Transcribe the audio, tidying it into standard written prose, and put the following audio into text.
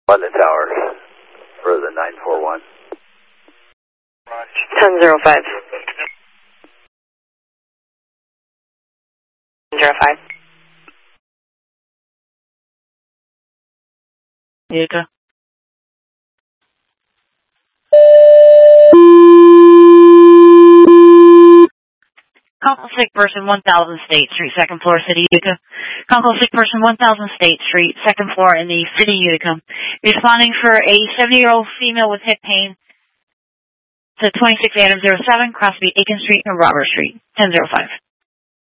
London Towers for the 941. 1005. 05. Utica. Console sick person, 1000 State Street, 2nd floor, City, Utica. Console sick person, 1000 State Street, 2nd floor in the City, Utica. Responding for a 70-year-old female with hip pain to 26 Adam 07, Crosby, Aiken Street, and Robert Street, 1005.